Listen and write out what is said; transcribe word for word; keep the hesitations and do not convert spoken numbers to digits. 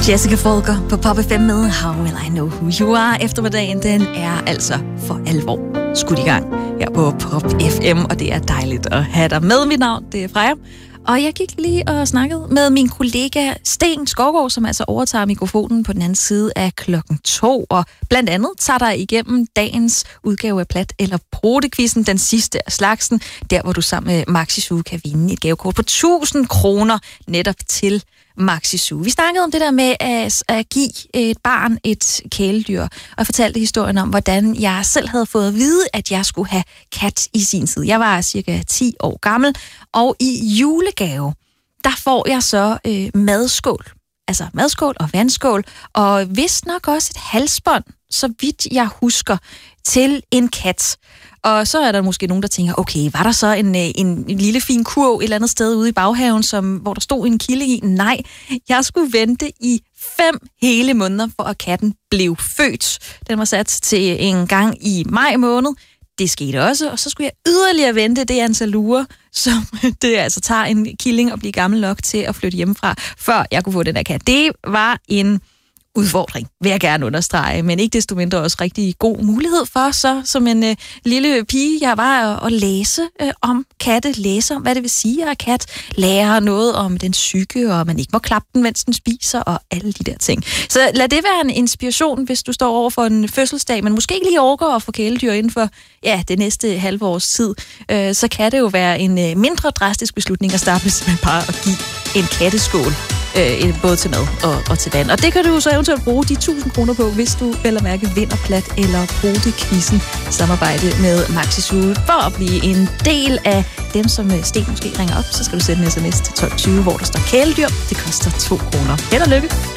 Jessica Folker på Pop F M med How Will I Know Who You Are. Eftermiddagen, den er altså for alvor skudt i gang her på Pop F M, og det er dejligt at have dig med. Mit navn, det er Freja. Og jeg gik lige og snakkede med min kollega Sten Skovgaard, som altså overtager mikrofonen på den anden side af klokken to, og blandt andet tager dig igennem dagens udgave af Plat eller Prote-quizzen, den sidste af slagsen, der hvor du sammen med Maxi Zoo kan vinde et gavekort på tusind kroner netop til Maxi Zoo. Vi snakkede om det der med at, at give et barn et kæledyr, og jeg fortalte historien om, hvordan jeg selv havde fået at vide, at jeg skulle have kat i sin tid. Jeg var cirka ti år gammel, og i julegave, der får jeg så øh, madskål. Altså madskål og vandskål, og vist nok også et halsbånd, så vidt jeg husker, til en kat. Og så er der måske nogen, der tænker, okay, var der så en, en, en lille fin kurv et eller andet sted ude i baghaven, som, hvor der stod en killing i? Nej, jeg skulle vente i fem hele måneder, for at katten blev født. Den var sat til en gang i maj måned. Det skete også, og så skulle jeg yderligere vente det antal uger, som det altså tager en killing at blive gammel nok til at flytte hjemmefra, før jeg kunne få den der kat. Det var en udfordring, vil jeg gerne understrege, men ikke desto mindre også rigtig god mulighed for, så som en øh, lille pige, jeg var at, at læse øh, om katte, læse om, hvad det vil sige at have kat, lære noget om den psyke, og man ikke må klappe den, mens den spiser, og alle de der ting. Så lad det være en inspiration, hvis du står over for en fødselsdag, men måske ikke lige overgår at få kæledyr inden for ja, det næste halve års tid, øh, så kan det jo være en øh, mindre drastisk beslutning at starte med bare at give en katteskål. Øh, både til mad og, og til vand. Og det kan du så eventuelt bruge de tusind kroner på, hvis du vel at mærke vinder Plat eller Prote-quizzen samarbejde med Maxi Zoo. For at blive en del af dem, som Sten måske ringer op, så skal du sende en sms til tolv tyve, hvor der står kæledyr. Det koster to kroner. Held og lykke!